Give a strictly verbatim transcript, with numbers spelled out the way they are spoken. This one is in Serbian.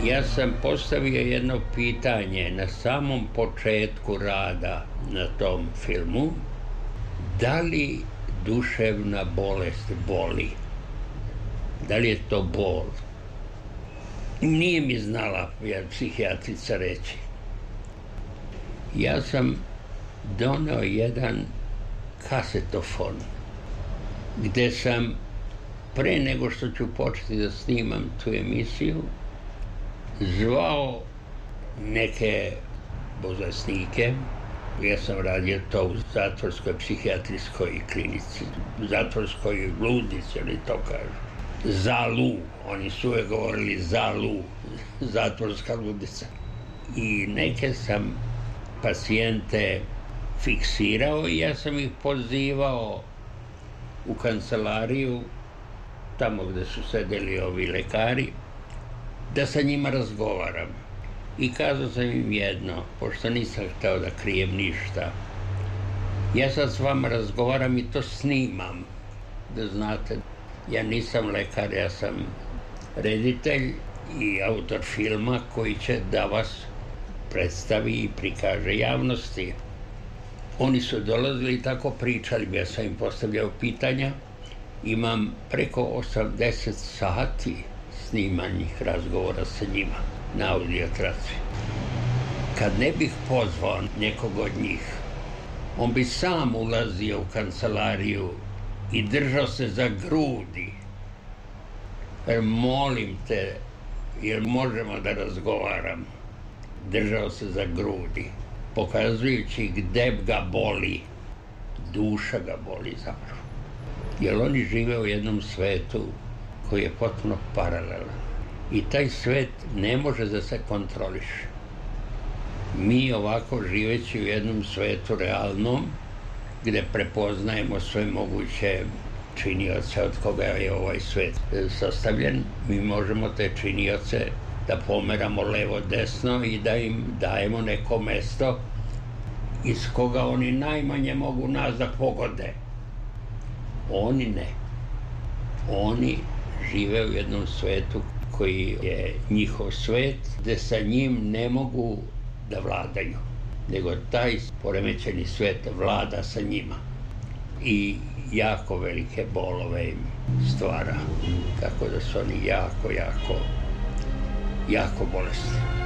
Ja sam postavio jedno pitanje na samom početku rada na tom filmu. Da li duševna bolest boli? Da li je to bol? Nije mi znala psihijatrica reći. Ja sam doneo jedan kasetofon gde sam, pre nego što ću početi da snimam tu emisiju, zvao neke bolesnike. Ja sam radio to u zatvorskoj psihijatrijskoj klinici, zatvorskoj ludnici, oni to kažu. Zalu, oni su uvek govorili Zalu, zatvorska ludnica. I neke sam pacijente fiksirao i ja sam ih pozivao u kancelariju, tamo gde su sedeli ovi lekari, da sa njima razgovaram. I kazao sam im jedno, pošto nisam hteo da krijem ništa. Ja sad s vama razgovaram i to snimam, da znate. Ja nisam lekar, ja sam reditelj i autor filma koji će da vas predstavi i prikaže javnosti. Oni su dolazili i tako pričali, ja sam im postavljao pitanja. Imam preko osamdeset sati snimanih razgovora sa njima na audiotraci. Kad ne bih pozvao nekog od njih, on bi sam ulazio u kancelariju i držao se za grudi. Jer molim te, jer možemo da razgovaram. Držao se za grudi, pokazujući gde ga boli. Duša ga boli zapravo. Jer oni žive u jednom svetu koji je potpuno paralelan. I taj svet ne može da se kontroliše. Mi ovako živeći u jednom svetu realnom, gde prepoznajemo sve moguće činioce od koga je ovaj svet sastavljen, mi možemo te činioce da pomeramo levo-desno i da im dajemo neko mesto iz koga oni najmanje mogu nas da pogode. Oni ne. Oni žive u jednom svetu koji je njihov svet, gde sa njim ne mogu da vladaju, nego taj poremećeni svet vlada sa njima i jako velike bolove im stvara, tako da su oni jako, jako, jako bolesni.